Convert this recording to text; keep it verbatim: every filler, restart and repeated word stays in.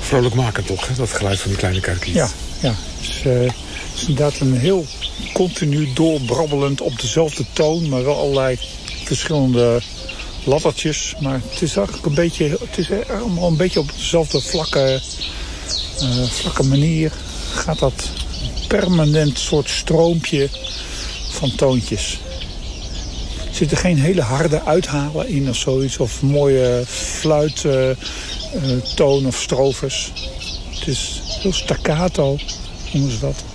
Vrolijk maken toch, hè? Dat geluid van die kleine kerkjes. Ja, ja. Het is, uh, het is inderdaad een heel continu doorbrabbelend op dezelfde toon, maar wel allerlei verschillende laddertjes. Maar het is eigenlijk een beetje, het is allemaal een beetje op dezelfde vlakke, uh, vlakke manier. Gaat dat permanent soort stroompje van toontjes. Er zitten geen hele harde uithalen in of zoiets. Of mooie fluittoon uh, uh, of strovers. Het is heel staccato, noemen ze dat.